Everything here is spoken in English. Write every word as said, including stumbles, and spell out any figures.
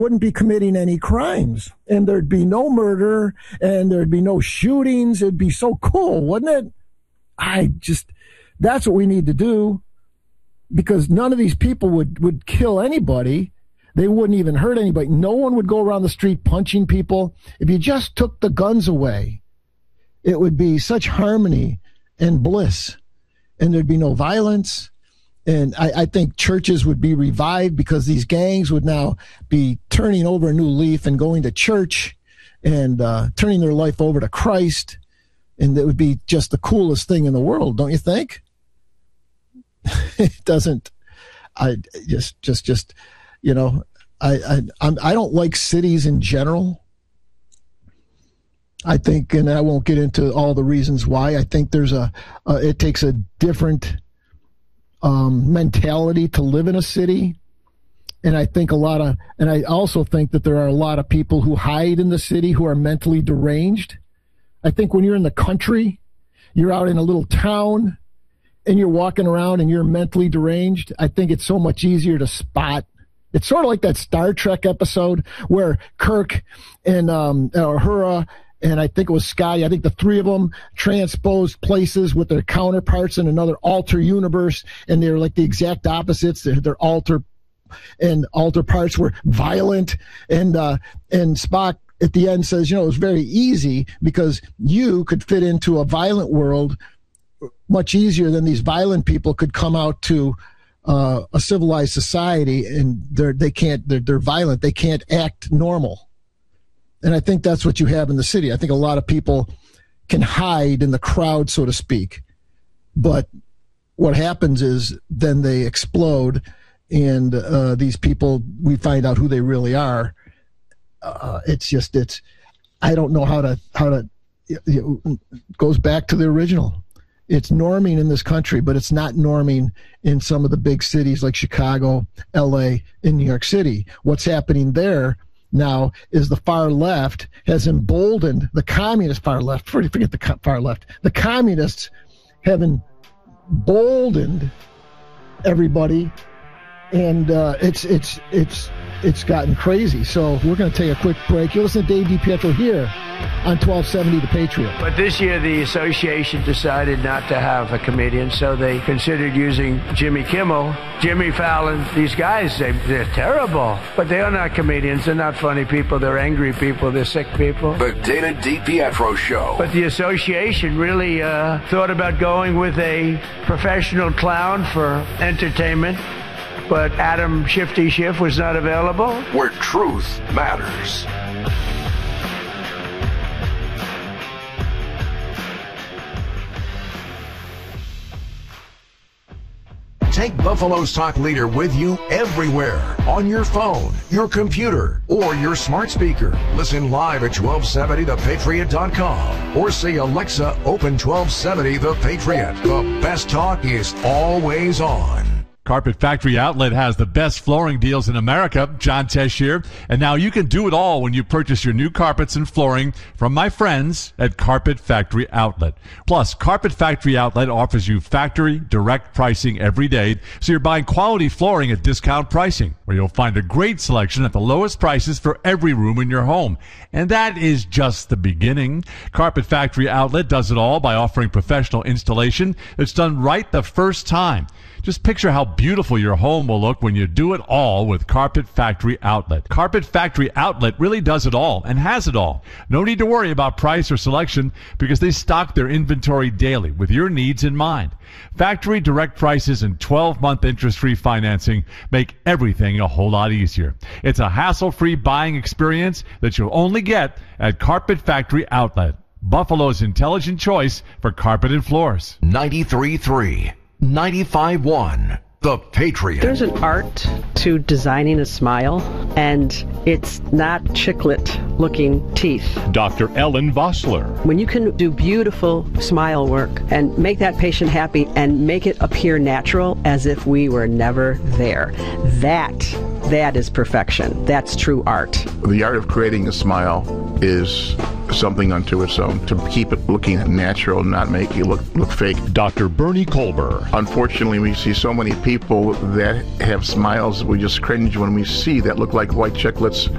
wouldn't be committing any crimes, and there'd be no murder, and there'd be no shootings. It'd be so cool, wouldn't it? I just, that's what we need to do, because none of these people would, would kill anybody. They wouldn't even hurt anybody. No one would go around the street punching people. If you just took the guns away, it would be such harmony and bliss, and there'd be no violence. And I, I think churches would be revived, because these gangs would now be turning over a new leaf and going to church and uh, turning their life over to Christ. And it would be just the coolest thing in the world, don't you think? It doesn't. I just, just, just, you know, I, I, I'm, I don't like cities in general. I think, and I won't get into all the reasons why. I think there's a, uh, it takes a different um, mentality to live in a city. And I think a lot of, and I also think that there are a lot of people who hide in the city who are mentally deranged. I think when you're in the country, you're out in a little town and you're walking around and you're mentally deranged, I think it's so much easier to spot. It's sort of like that Star Trek episode where Kirk and um, Uhura and I think it was Scotty, I think the three of them transposed places with their counterparts in another alter universe, and they're like the exact opposites. Their, their alter and alter parts were violent, and uh, and Spock at the end says, you know, it was very easy because you could fit into a violent world much easier than these violent people could come out to uh, a civilized society, and they're they can't they're, they're violent. They can't act normal. And I think that's what you have in the city. I think a lot of people can hide in the crowd, so to speak. But what happens is then they explode, and uh, these people, we find out who they really are. Uh, it's just, it's, I don't know how to, how to, it goes back to the original. It's norming in this country, but it's not norming in some of the big cities like Chicago, L A, and New York City. What's happening there now is the far left has emboldened the communist far left. Forget the far left. The communists have emboldened everybody, and uh, it's it's it's it's gotten crazy. So we're going to take a quick break. You're listening to Dave DiPietro here on twelve seventy The Patriot. But this year the association decided not to have a comedian, so they considered using Jimmy Kimmel, Jimmy Fallon. These guys, they, they're terrible, but they are not comedians. They're not funny people. They're angry people. They're sick people. The Dana DiPietro Show. But the association really uh, thought about going with a professional clown for entertainment. But Adam Shifty Schiff was not available. Where truth matters. Take Buffalo's Talk Leader with you everywhere. On your phone, your computer, or your smart speaker. Listen live at twelve seventy the patriot dot com. Or say, Alexa, open twelve seventy The Patriot. The best talk is always on. Carpet Factory Outlet has the best flooring deals in America. John Tesh here. And now you can do it all when you purchase your new carpets and flooring from my friends at Carpet Factory Outlet. Plus, Carpet Factory Outlet offers you factory direct pricing every day, so you're buying quality flooring at discount pricing, where you'll find a great selection at the lowest prices for every room in your home. And that is just the beginning. Carpet Factory Outlet does it all by offering professional installation that's done right the first time. Just picture how beautiful your home will look when you do it all with Carpet Factory Outlet. Carpet Factory Outlet really does it all and has it all. No need to worry about price or selection because they stock their inventory daily with your needs in mind. Factory direct prices and twelve-month interest-free financing make everything a whole lot easier. It's a hassle-free buying experience that you'll only get at Carpet Factory Outlet. Buffalo's intelligent choice for carpet and floors. ninety-three point three. ninety-five point one, The Patriot. There's an art to designing a smile, and it's not chiclet-looking teeth. Doctor Ellen Vossler. When you can do beautiful smile work and make that patient happy and make it appear natural as if we were never there, that, that is perfection. That's true art. The art of creating a smile is something unto its own to keep it looking natural, not make it look look fake. Doctor Bernie Kolber. Unfortunately, we see so many people that have smiles we just cringe when we see that look like white chiclets